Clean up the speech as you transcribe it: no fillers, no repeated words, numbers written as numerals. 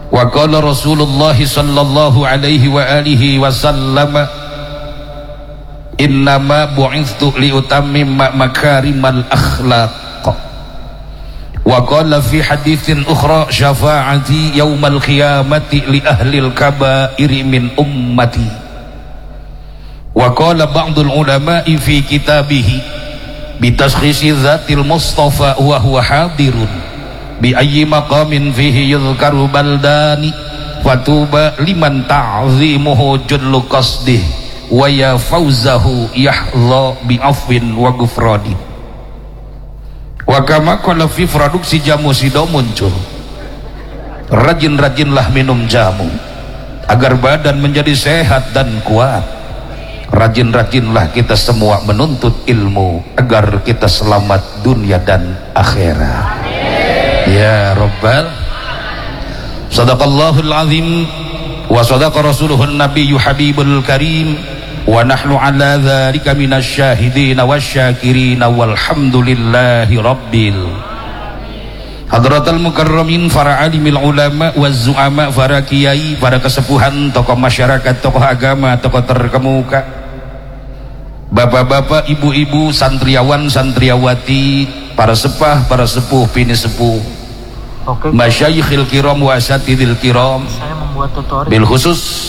Wa qala Rasulullah sallallahu alaihi wa alihi wasallam, innama bu'ithtu liutammima makarimal akhlaq. Wa qala fi haditsin ukhra, syafa'ati yaumal qiyamati li ahlil kaba'iri min ummati. Wa qala ba'dul ulama'i fi kitabihi bitaskhisi dzatil mustafa wa huwa hadirun bi ayyi maqamin fihi yudhkaru baldani fatuba liman ta'zimuhu jullu qasdih wa ya fawzahu yahla bi afwin wa ghufrani. Wa kama qala fi produksi jamu sido muncul, rajin-rajinlah minum jamu agar badan menjadi sehat dan kuat. Rajin-rajinlah kita semua menuntut ilmu agar kita selamat dunia dan akhirat. Ya Rabbal. Sadaqallahul azim wa sadaqa rasuluhun nabiyyu habibul karim wa nahnu ala dzalika minasyahidin wasyakirin walhamdulillahi rabbil. Hadratul mukarramin, para alimil ulama waz zu'ama, para kiai, para kesepuhan, tokoh masyarakat, tokoh agama, tokoh terkemuka, bapak-bapak, ibu-ibu, santriawan, santriawati, para sepah, para sepuh, bini sepuh, masyayikhil kiram wa asatidil kiram, bil khusus